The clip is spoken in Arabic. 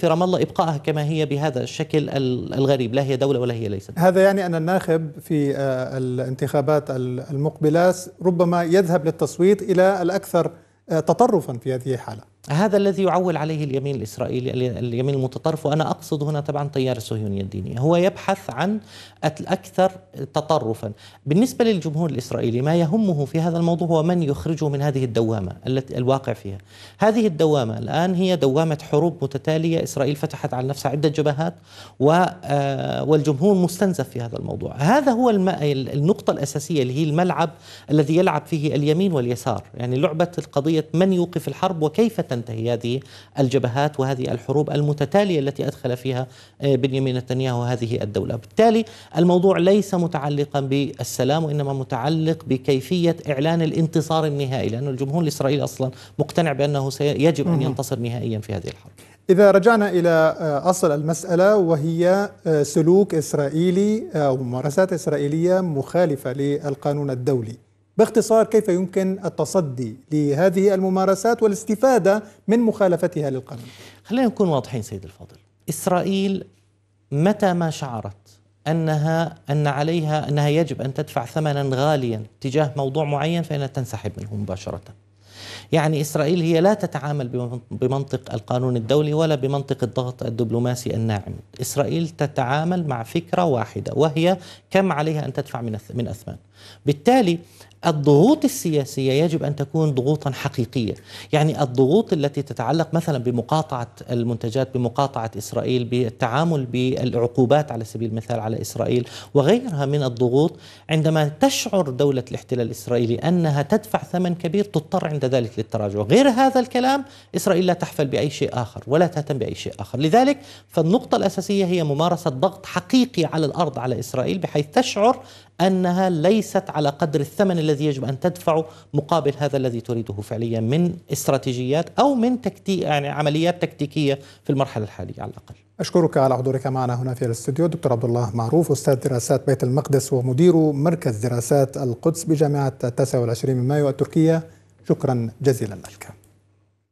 في رام الله إبقائها كما هي بهذا الشكل الغريب، لا هي دولة ولا هي ليست. هذا يعني أن الناخب في الانتخابات المقبلة ربما يذهب للتصويت إلى الأكثر تطرفا في هذه الحالة. هذا الذي يعول عليه اليمين الإسرائيلي، اليمين المتطرف، وأنا أقصد هنا طبعا تيار الصهيونية الدينية، هو يبحث عن الأكثر تطرفا. بالنسبة للجمهور الإسرائيلي ما يهمه في هذا الموضوع هو من يخرجه من هذه الدوامة التي الواقع فيها. هذه الدوامة الآن هي دوامة حروب متتالية، إسرائيل فتحت على نفسها عدة جبهات والجمهور مستنزف في هذا الموضوع. هذا هو النقطة الأساسية اللي هي الملعب الذي يلعب فيه اليمين واليسار، يعني لعبة القضية من يوقف الحرب وكيف تنتهي هذه الجبهات وهذه الحروب المتتالية التي أدخل فيها بنيامين نتنياهو هذه الدولة. بالتالي الموضوع ليس متعلقا بالسلام، وإنما متعلق بكيفية إعلان الانتصار النهائي، لأن الجمهور الإسرائيلي أصلا مقتنع بأنه يجب أن ينتصر نهائيا في هذه الحرب. إذا رجعنا إلى أصل المسألة وهي سلوك إسرائيلي أو ممارسات إسرائيلية مخالفة للقانون الدولي، باختصار كيف يمكن التصدي لهذه الممارسات والاستفادة من مخالفتها للقانون؟ خلينا نكون واضحين سيد الفاضل، إسرائيل متى ما شعرت أنها يجب أن تدفع ثمنا غاليا تجاه موضوع معين فإنها تنسحب منه مباشرة. يعني إسرائيل هي لا تتعامل بمنطق القانون الدولي ولا بمنطق الضغط الدبلوماسي الناعم. إسرائيل تتعامل مع فكرة واحدة وهي كم عليها أن تدفع من أثمان. بالتالي الضغوط السياسية يجب أن تكون ضغوطا حقيقية، يعني الضغوط التي تتعلق مثلا بمقاطعة المنتجات، بمقاطعة إسرائيل، بالتعامل بالعقوبات على سبيل المثال على إسرائيل وغيرها من الضغوط، عندما تشعر دولة الاحتلال الإسرائيلي أنها تدفع ثمن كبير تضطر عند ذلك للتراجع. غير هذا الكلام إسرائيل لا تحفل بأي شيء آخر ولا تهتم بأي شيء آخر. لذلك فالنقطة الأساسية هي ممارسة ضغط حقيقي على الأرض على إسرائيل بحيث تشعر أنها ليست على قدر الثمن الذي يجب أن تدفعه مقابل هذا الذي تريده فعليا من استراتيجيات أو من يعني عمليات تكتيكية في المرحلة الحالية على الأقل. أشكرك على حضورك معنا هنا في الاستوديو دكتور عبد الله معروف، أستاذ دراسات بيت المقدس ومدير مركز دراسات القدس بجامعة 29 من مايو التركية. شكرا جزيلا لك.